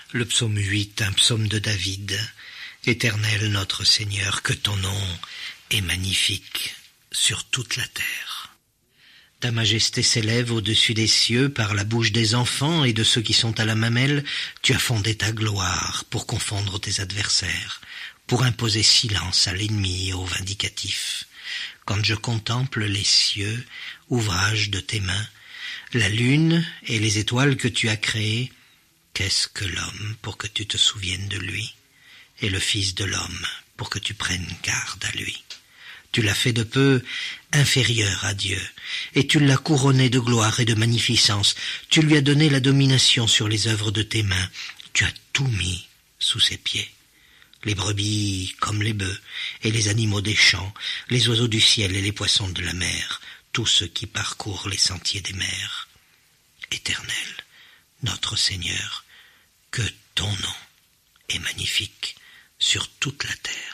Le psaume 8, un psaume de David. Éternel notre Seigneur, que ton nom est magnifique sur toute la terre. Ta majesté s'élève au-dessus des cieux par la bouche des enfants et de ceux qui sont à la mamelle. Tu as fondé ta gloire pour confondre tes adversaires, pour imposer silence à l'ennemi et au vindicatif. Quand je contemple les cieux, ouvrage de tes mains, la lune et les étoiles que tu as créées, qu'est-ce que l'homme pour que tu te souviennes de lui, et le Fils de l'homme pour que tu prennes garde à lui? Tu l'as fait de peu inférieur à Dieu, et tu l'as couronné de gloire et de magnificence. Tu lui as donné la domination sur les œuvres de tes mains. Tu as tout mis sous ses pieds. Les brebis comme les bœufs, et les animaux des champs, les oiseaux du ciel et les poissons de la mer, tous ceux qui parcourent les sentiers des mers. Éternel, notre Seigneur, que ton nom est magnifique sur toute la terre.